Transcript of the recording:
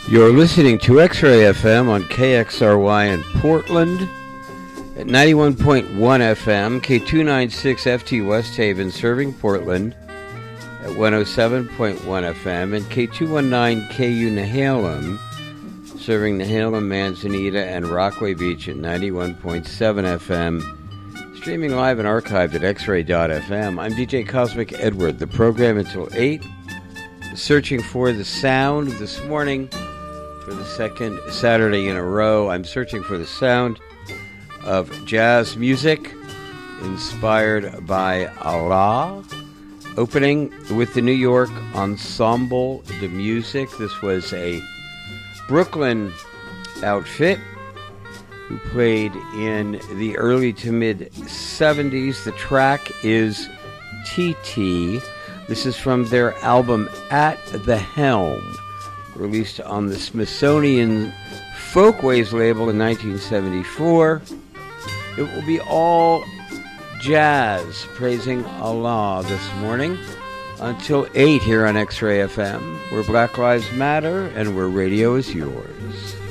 You're listening to X-Ray FM on KXRY in Portland at 91.1 FM, K296 FT West Haven serving Portland at 107.1 FM, and K219 KU Nehalem serving Nehalem, Manzanita, and Rockaway Beach at 91.7 FM. Streaming live and archived at xray.fm. I'm DJ Cosmic Edward. The program until 8. Searching for the sound this morning for the second Saturday in a row. I'm searching for the sound of jazz music inspired by Allah. Opening with the New York Ensemble de Musique. This was a Brooklyn outfit who played in the early to mid 70s. The track is TT. This is from their album At the Helm, released on the Smithsonian Folkways label in 1974. It will be all jazz, praising Allah this morning until 8 here on X-Ray FM, where Black Lives Matter and where radio is yours.